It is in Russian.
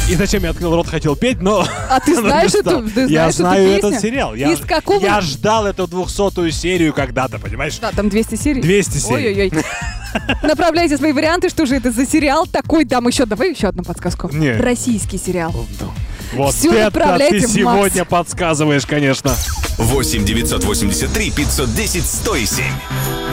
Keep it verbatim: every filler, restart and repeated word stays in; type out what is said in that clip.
И зачем я открыл рот, хотел петь, но... А ты знаешь но эту, ты знаешь Я эту знаю песню? этот сериал. Я, Из какого? я ждал эту двухсотую серию когда-то, понимаешь? Да, там двести серий. двести серий. Ой-ой-ой. Направляйте свои варианты, что же это за сериал такой. Там еще, давай еще одну подсказку. Нет. Российский сериал. Вот Всё это направляйте ты в Макс. сегодня подсказываешь, конечно. восемь девятьсот восемьдесят три пятьсот десять сто семь.